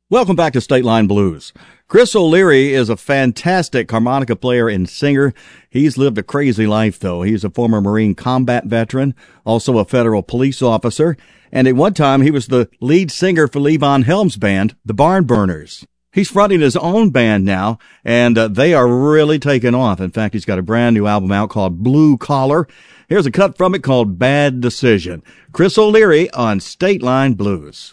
Welcome back to State Line Blues. Chris O'Leary is a fantastic harmonica player and singer. He's lived a crazy life, though. He's a former Marine combat veteran, also a federal police officer, and at one time he was the lead singer for Levon Helm's band, the Barn Burners. He's fronting his own band now, and they are really taking off. In fact, he's got a brand new album out called Blue Collar. Here's a cut from it called Bad Decision. Chris O'Leary on State Line Blues.